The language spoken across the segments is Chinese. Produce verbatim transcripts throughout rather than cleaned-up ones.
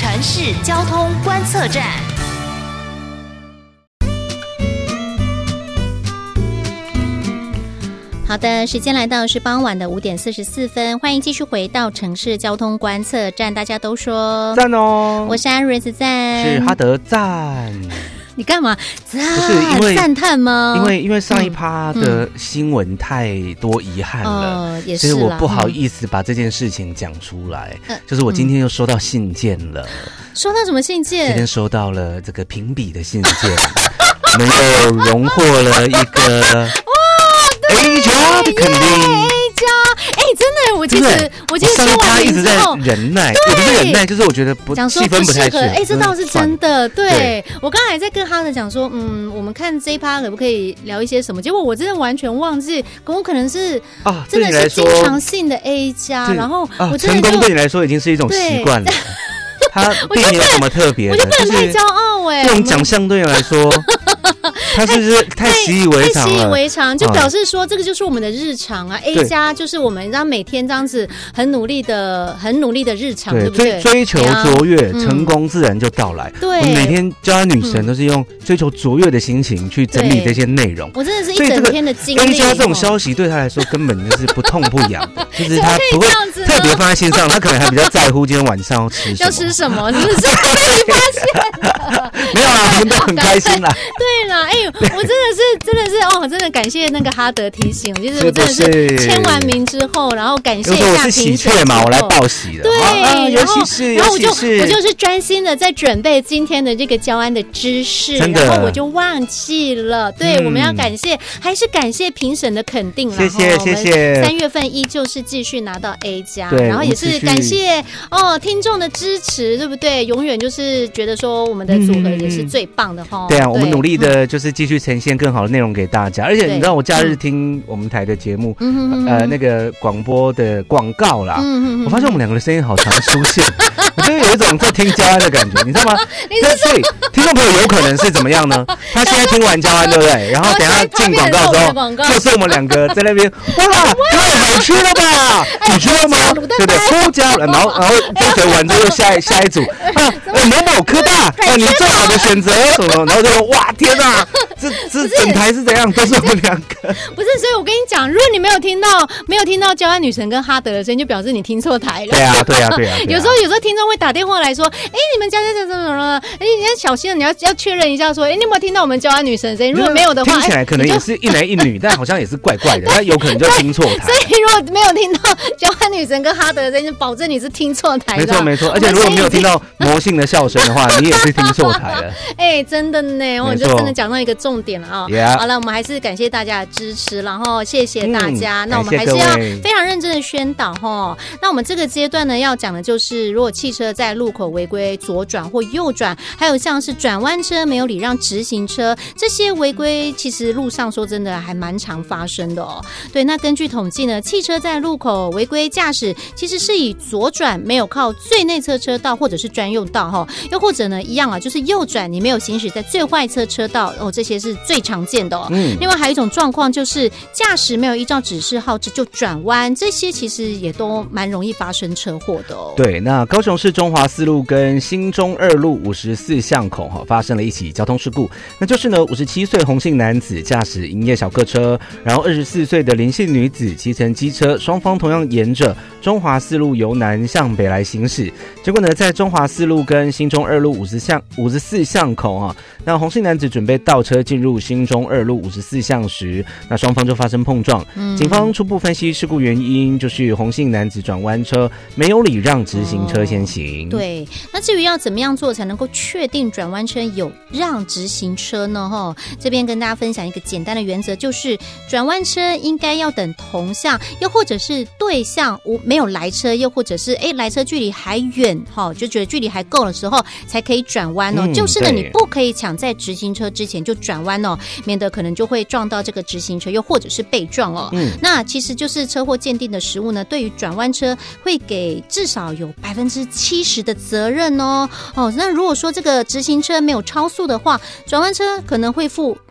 城市交通观测站。好的，时间来到是傍晚的五点四十四分，欢迎继续回到城市交通观测站。大家都说赞哦， 我是安瑞斯赞， 是哈德赞。 你干嘛不是因为赞叹吗？ 因为因为上一趴的新闻太多遗憾了， 嗯嗯、所以我不好意思把这件事情讲出来。嗯、就是我今天又收到信件了，嗯、 收到什么信件？ 今天收到了这个评比的信件，我们又荣获了一个。A 加的肯定 A 加，哎，真的，我其实我其实说完一直在忍耐，也不是忍耐，就是我觉得不气氛不太适合。 哎，这倒是真的。对，我刚才还在跟哈德讲说，嗯，我们看这一趴可不可以聊一些什么？结果我真的完全忘记，我可能是啊，真的是经常性的 A 加，然后我真的成功对你来说已经是一种习惯了。他并没有什么特别的， 我就不能太骄傲哎。 这种奖项对你来说，他是不是太习以为常了？ 太习以为常，就表示说这个就是我们的日常啊。A 加就是我们让每天这样子很努力的、很努力的日常，对不对？ 追求卓越，成功自然就到来。对，我每天教女神都是用追求卓越的心情去整理这些内容。 我真的是一整天的精力。 A 加这种消息对他来说根本就是不痛不痒的，就是他不会特别放在心上，他可能还比较在乎今天晚上要吃什么。 要吃什么？是不是被你发现？ 没有啦，我们都很开心啦。 对啦，哎、欸，我真的是，真的是哦，真的感谢那个哈德提醒，就是我真的是签完名之后，然后感谢一下评审嘛，我来报喜的。 对， 啊、 然后然后我就我就是专心的在准备今天的这个交安的知识，然后我就忘记了。对，嗯、我们要感谢，还是感谢评审的肯定啦。 谢谢谢谢。 三月份依旧是继续拿到 A 加，然后也是感谢哦听众的支持，对不对？永远就是觉得说我们的组合也是最棒的哈、嗯。 对啊，我们努力的就是继续呈现更好的内容给大家，而且你知道我假日听我们台的节目，嗯、呃那个广播的广告啦，嗯、我发现我们两个的声音好常出现，我觉得有一种在听交安的感觉，你知道吗？所以听众朋友有可能是怎么样呢？他现在听完交安，对不对？然后等一下进广告的时候，就是我们两个在那边，哇，太好吃了吧？你知道吗？对对，胡椒，然后然后追随完之后下一下一组啊，某某科大，啊，你最好的选择什么？然后就说哇，天哪，这这整台是怎样？都是我们两个。 不是，所以我跟你讲，如果你没有听到没有听到交安女神跟哈德的声音，就表示你听错台了。 对啊，对啊，对啊。 有时候有时候听众会打电话来说，哎，你们家家家怎么怎么了？哎，你要小心了，你要要确认一下，说，哎，你有没有听到我们交安女神的声音？如果没有的话， 听起来可能也是一男一女，但好像也是怪怪的，那有可能就听错台。 所以如果没有听到交安女神跟哈德的声音，就保证你是听错台。 没错没错，而且如果没有听到魔性的笑声的话，你也是听错台了。 哎，真的呢，我就真的讲到一个重点了啊、哦。Yeah. 好了，我们还是感谢大家的支持，然后谢谢大家。嗯、那我们还是要非常认真的宣导哈。那我们这个阶段呢，要讲的就是，如果汽车在路口违规左转或右转，还有像是转弯车没有礼让直行车，这些违规其实路上说真的还蛮常发生的哦。对，那根据统计呢，汽车在路口违规驾驶，其实是以左转没有靠最内侧车道或者是专用道哈，又或者呢一样啊，就是右转你没有行驶在最外侧车道哦，这些是最常见的哦。嗯、另外还有一种状况就是驾驶没有依照指示号志就转弯，这些其实也都蛮容易发生车祸的哦。 对，那高雄市中华四路跟新中二路五十四巷口哈发生了一起交通事故，那就是呢五十七岁洪姓男子驾驶营业小客车，然后二十四岁的林姓女子骑乘机车，双方同样沿着中华四路由南向北来行驶，结果呢在中华四路跟新中二路五十巷五十四巷口哈，那洪姓男子准备倒车进入新中二路五十四巷时，那双方就发生碰撞。嗯、警方初步分析事故原因就是洪姓男子转弯车没有礼让直行车先行。 哦、对，那至于要怎么样做才能够确定转弯车有让直行车呢？哈，这边跟大家分享一个简单的原则，就是转弯车应该要等同向，又或者是对向无没有来车，又或者是哎来车距离还远哈，就觉得距离还够的时候才可以转弯哦。嗯、就是呢，你不可以抢在直行车之前就转弯哦，免得可能就会撞到这个直行车，又或者是被撞哦。嗯、那其实就是车祸鉴定的实务呢，对于转弯车会给至少有百分之七十的责任哦。哦，那如果说这个直行车没有超速的话，转弯车可能会负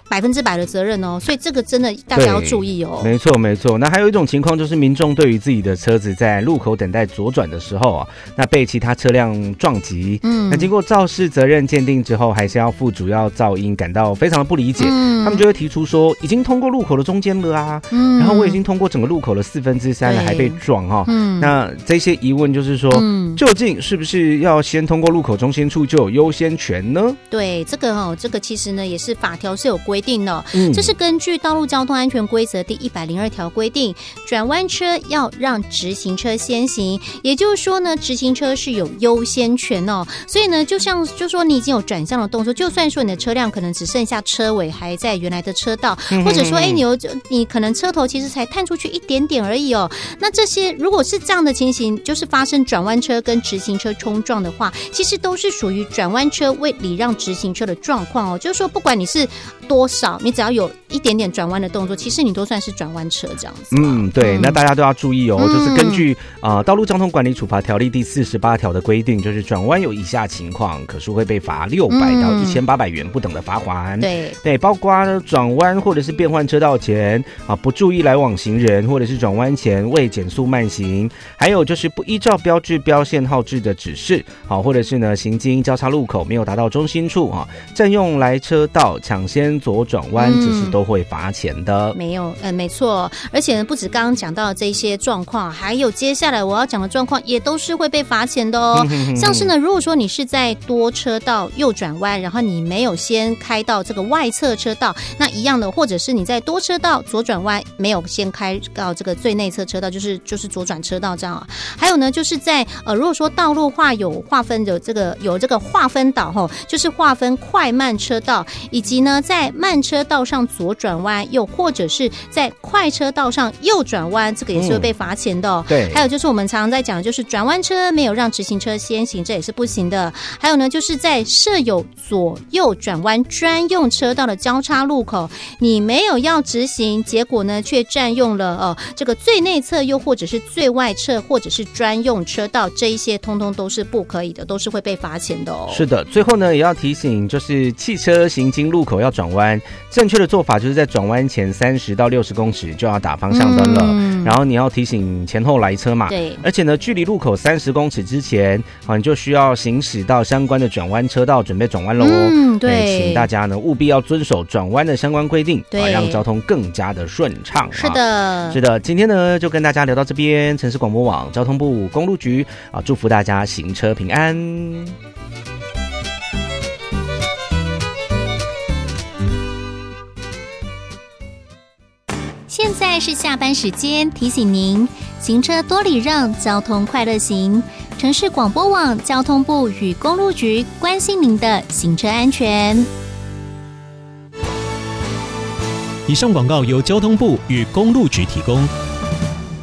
百分之百的责任哦，所以这个真的大家要注意哦。 没错没错，那还有一种情况就是民众对于自己的车子在路口等待左转的时候啊，那被其他车辆撞击，嗯，那经过肇事责任鉴定之后，还是要负主要噪音，感到非常的不理解，嗯，他们就会提出说，已经通过路口的中间了啊，嗯，然后我已经通过整个路口的四分之三了，还被撞哈，嗯，那这些疑问就是说，嗯，究竟是不是要先通过路口中心处就有优先权呢？ 对，这个哦，这个其实呢也是法条是有规定的，嗯，这是根据《道路交通安全规则》第一百零二条规定，转弯车要让直行车先行，也就是说呢，直行车是有优先权哦。所以呢，就像就说你已经有转向的动作，就算说你的车辆可能只剩下车尾还在原来的车道，或者说哎，你有你可能车头其实才探出去一点点而已哦。那这些如果是这样的情形，就是发生转弯车跟直行车冲撞的话，其实都是属于转弯车为礼让直行车的状况哦。就是说，不管你是多少，你只要有一点点转弯的动作，其实你都算是转弯车这样子。 嗯，对，嗯、那大家都要注意哦，嗯、就是根据啊、呃《道路交通管理处罚条例》第四十八条的规定，就是转弯有以下情况，可是会被罚六百到一千八百元不等的罚款。 对对，包括转弯或者是变换车道前啊不注意来往行人，或者是转弯前未减速慢行，还有就是不依照标志标线号志的指示，好、啊，或者是呢行经交叉路口没有达到中心处啊，占用来车道抢先左转弯，这是都会罚钱的。 没有，呃，没错，而且呢，不止刚刚讲到的这些状况，还有接下来我要讲的状况，也都是会被罚钱的哦。像是呢，如果说你是在多车道右转弯，然后你没有先开到这个外侧车道，那一样的，或者是你在多车道左转弯没有先开到这个最内侧车道，就是就是左转车道这样啊。还有呢，就是在呃，如果说道路划有划分的这个有这个划分岛吼，就是划分快慢车道，以及呢在慢车道上左转弯，又或者是在快车道上右转弯，这个也是会被罚钱的、哦嗯。对，还有就是我们常常在讲的，就是转弯车没有让直行车先行，这也是不行的。还有呢，就是在设有左右转弯专用车道的交叉路口，你没有要直行，结果呢却占用了呃这个最内侧，又或者是最外侧，或者是专用车道，这一些通通都是不可以的，都是会被罚钱的哦。 是的，最后呢也要提醒，就是汽车行经路口要转弯，正确的做法就是在转弯前三十到六十公尺就要打方向灯了、嗯，然后你要提醒前后来车嘛。 对， 而且呢，距离路口三十公尺之前啊，你就需要行驶到相关的转弯车道，准备转弯喽。 嗯，对， 请大家呢务必要遵守转弯的相关规定，对，啊、让交通更加的顺畅。 是的、啊， 是的，今天呢就跟大家聊到这边，城市广播网交通部公路局啊，祝福大家行车平安。 现在是下班时间，提醒您行车多礼让，交通快乐行。城市广播网交通部与公路局关心您的行车安全。 以上广告由交通部与公路局提供。